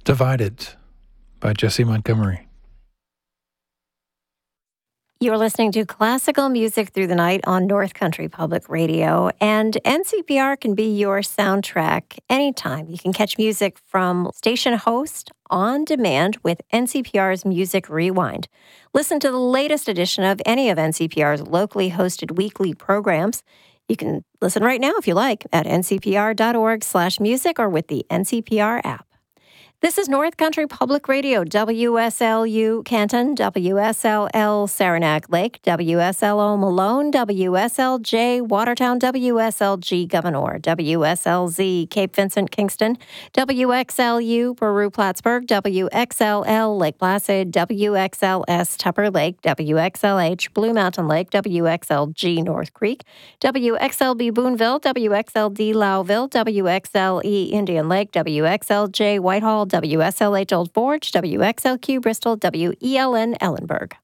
Divided by Jesse Montgomery. You're listening to classical music through the night on North Country Public Radio, and NCPR can be your soundtrack anytime. You can catch music from station host on demand with NCPR's Music Rewind. Listen to the latest edition of any of NCPR's locally hosted weekly programs. You can listen right now if you like at ncpr.org/music or with the NCPR app. This is North Country Public Radio, WSLU Canton, WSLL Saranac Lake, WSLO Malone, WSLJ Watertown, WSLG Gouverneur, WSLZ Cape Vincent Kingston, WXLU Peru Plattsburgh, WXLL Lake Placid, WXLS Tupper Lake, WXLH Blue Mountain Lake, WXLG North Creek, WXLB Boonville, WXLD Lowville, WXLE Indian Lake, WXLJ Whitehall, WSLH Old Forge, WXLQ Bristol, WELN Ellenburg.